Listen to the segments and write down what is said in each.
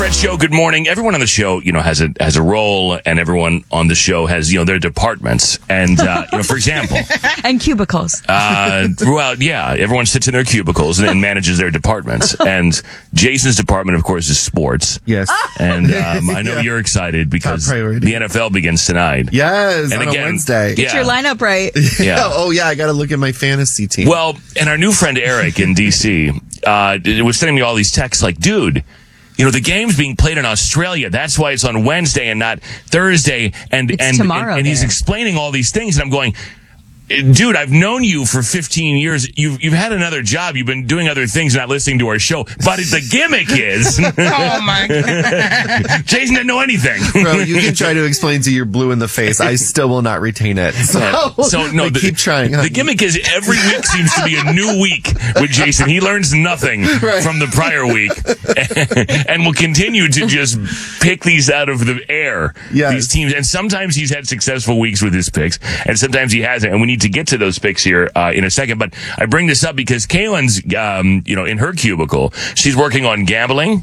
Fred Show. Good morning. Everyone on the show, has a role, and everyone on the show has, their departments. And, for example, and cubicles. Throughout, everyone sits in their cubicles and manages their departments. And Jason's department, of course, is sports. Yes. And I know you're excited because the NFL begins tonight. Yes, and on again, a Wednesday. Get your lineup right. Yeah. Oh, yeah, I got to look at my fantasy team. Well, and our new friend Eric in D.C. Was sending me all these texts like, dude, the game's being played in Australia. That's why it's on Wednesday and not Thursday. And tomorrow. And he's explaining all these things, and I'm going, dude, I've known you for 15 years. You've had another job. You've been doing other things, not listening to our show. But the gimmick is, oh my God, Jason didn't know anything. Bro, you can try to explain to you're blue in the face. I still will not retain it. Keep trying. The gimmick is every week seems to be a new week with Jason. He learns nothing from the prior week, and will continue to just pick these out of the air. Yes. These teams, and sometimes he's had successful weeks with his picks, and sometimes he hasn't. And we need to get to those picks here in a second. But I bring this up because Kaylin's, in her cubicle, she's working on gambling.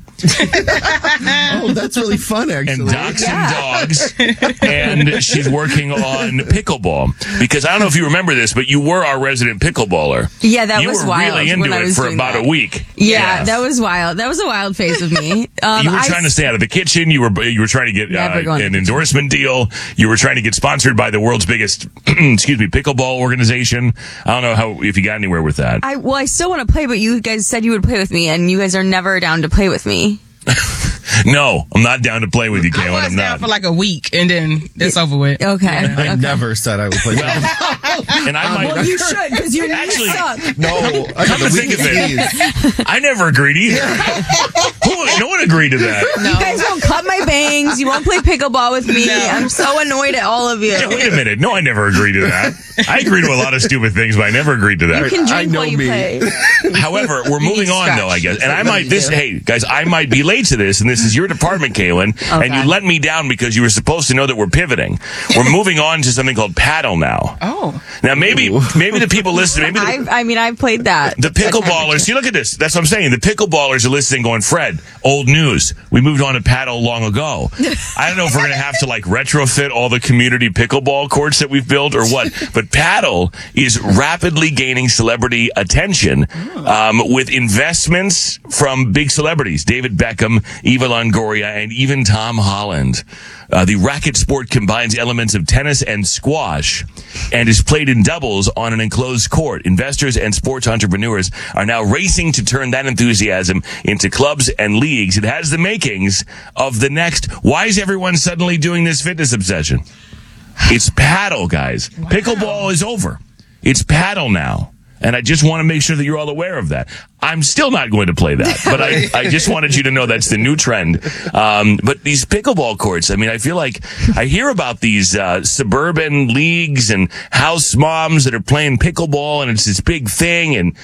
Oh, that's really fun, actually. And doxing dogs. And she's working on pickleball. Because I don't know if you remember this, but you were our resident pickleballer. Yeah, that was wild. You were really into it for about a week. Yeah, that was wild. That was a wild phase of me. You were trying to stay out of the kitchen. You were trying to get an endorsement deal. You were trying to get sponsored by the world's biggest, pickleball organization. I don't know if you got anywhere with that. I still want to play, but you guys said you would play with me, and you guys are never down to play with me. No, I'm not down to play with you, Kaylin. I'm down for like a week, and then it's over with. Okay. Yeah. I never said I would play. And I might. Well, you should, because your knees suck. No, I got the weakest knees. I never agreed either. No one agreed to that. No. You guys won't cut my bangs. You won't play pickleball with me. No. I'm so annoyed at all of you. Yeah, wait a minute. No, I never agreed to that. I agree to a lot of stupid things, but I never agreed to that. You can drink while you play. However, we're moving on, though, I guess. And hey, guys, I might be late to this, and this is your department, Kaylin, and you let me down because you were supposed to know that we're pivoting. We're moving on to something called paddle now. Oh. Now, maybe the people listening, I've played that. The pickleballers, see, look at this. That's what I'm saying. The pickleballers are listening going, Fred, old news. We moved on to paddle long ago. I don't know if we're going to have to retrofit all the community pickleball courts that we've built or what, but paddle is rapidly gaining celebrity attention with investments from big celebrities, David Beckham, Eva Longoria, and even Tom Holland. The racket sport combines elements of tennis and squash and is played in doubles on an enclosed court. Investors and sports entrepreneurs are now racing to turn that enthusiasm into clubs and leagues. It has the makings of the next. Why is everyone suddenly doing this fitness obsession? It's paddle, guys. Wow. Pickleball is over. It's paddle now. And I just want to make sure that you're all aware of that. I'm still not going to play that, but I just wanted you to know that's the new trend. But these pickleball courts, I feel like I hear about these suburban leagues and house moms that are playing pickleball, and it's this big thing, and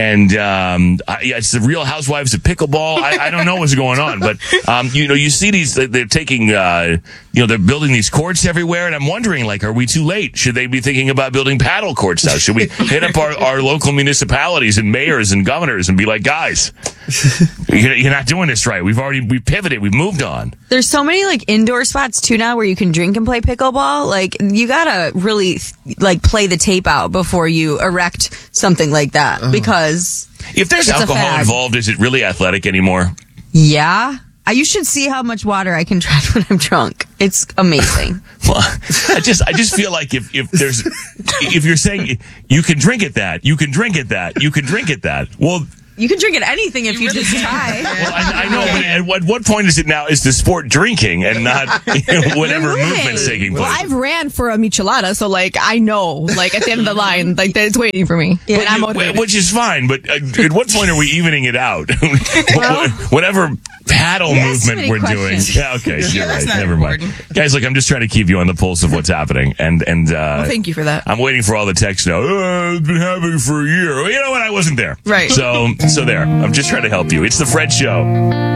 it's the Real Housewives of Pickleball. I don't know what's going on, but you see these. They're taking, they're building these courts everywhere, and I'm wondering, are we too late? Should they be thinking about building paddle courts now? Should we hit up our local municipalities and mayors and governors and be like, guys, you're not doing this right. We've pivoted. We've moved on. There's so many indoor spots too now where you can drink and play pickleball. You gotta really play the tape out before you erect something like that because if there's alcohol involved, is it really athletic anymore? Yeah. You should see how much water I can drink when I'm drunk. It's amazing. Well, I just feel like if you're saying you can drink at that, you can drink at that, you can drink at that. Well, you can drink at anything if you really just try. Well, I know, but at what point is it now? Is the sport drinking and not whatever movement's taking place? Well, I've ran for a michelada, so I know, at the end of the line, that it's waiting for me. Yeah, and I'm motivated. Which is fine, but at what point are we evening it out? Whatever paddle movement we're doing. Yeah, okay, you're right. Never mind, guys. Look, I'm just trying to keep you on the pulse of what's happening, and well, thank you for that. I'm waiting for all the texts now. It's been happening for a year. Well, you know what? I wasn't there, right? So there. I'm just trying to help you. It's the Fred Show.